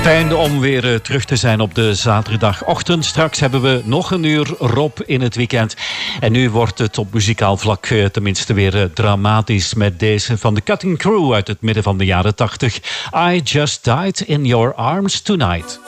Fijn om weer terug te zijn op de zaterdagochtend. Straks hebben we nog een uur Rob in het weekend. En nu wordt het op muzikaal vlak tenminste weer dramatisch met deze van de Cutting Crew uit het midden van de jaren 80. I Just Died in Your Arms Tonight.